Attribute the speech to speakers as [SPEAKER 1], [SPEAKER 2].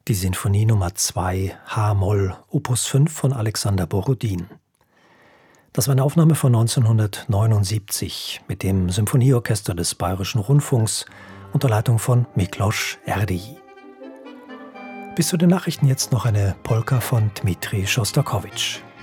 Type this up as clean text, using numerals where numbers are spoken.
[SPEAKER 1] Die Sinfonie Nummer 2 H-Moll, Opus 5 von Alexander Borodin. Das war eine Aufnahme von 1979 mit dem Symphonieorchester des Bayerischen Rundfunks unter Leitung von Miklos Erdélyi. Bis zu den Nachrichten jetzt noch eine Polka von Dmitri Schostakowitsch.